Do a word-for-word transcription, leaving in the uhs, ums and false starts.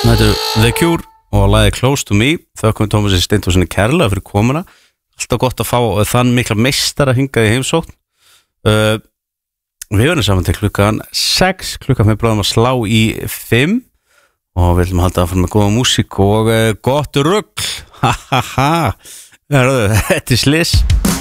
Þetta er The Cure og lagið Close to Me. Þökkum Tómasi Steinþórsssyni kærlega fyrir komuna. Alltaf gott að fá þann mikla meistara hingað í heimsókn. uh, Við verðum saman til klukkan sex. Klukkan við bráðum að slá í fimm og við ætlum að halda áfram með góða músík og uh, gott rugl. Ha ha ha. Þetta er Sliss.